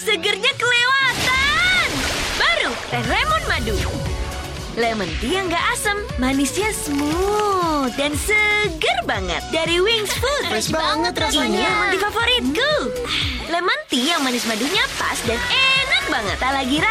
segernya kelewatan. Baru teh lemon madu. Lemon tea yang gak asam, manisnya smooth dan seger banget. Dari Wings Food. Fresh banget rasanya. Ini emang di favoritku. Lemon tea yang manis madunya pas dan enak banget. Tak lagi